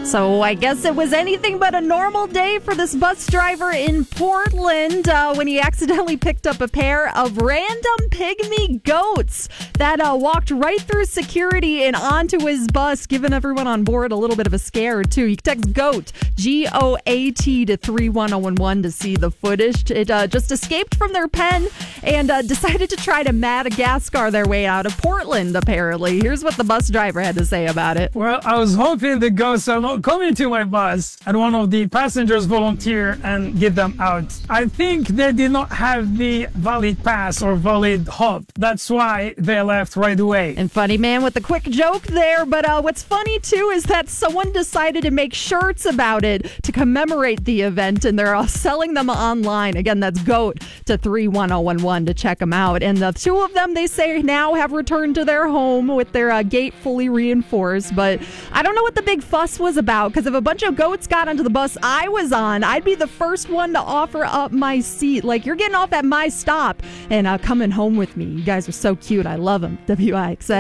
So I guess it was anything but a normal day for this bus driver in Portland when he accidentally picked up a pair of random pygmy goats that walked right through security and onto his bus, giving everyone on board a little bit of a scare, too. You can text GOAT, GOAT, to 31011 to see the footage. It just escaped from their pen and decided to try to Madagascar their way out of Portland, apparently. Here's what the bus driver had to say about it. Well, I was hoping the ghosts are not coming to my bus and one of the passengers volunteer and get them out. I think they did not have the valid pass or valid hop. That's why they left right away. And funny man with a quick joke there, but what's funny too is that someone decided to make shirts about it to commemorate the event, and they're selling them online. Again, that's GOAT to 31011 to check them out. And the two of them, they say, now have returned to their home with their gate fully reinforced. But I don't know what the big fuss was about, because if a bunch of goats got onto the bus I was on, I'd be the first one to offer up my seat. Like, you're getting off at my stop and coming home with me. You guys are so cute. I love them. WIXX.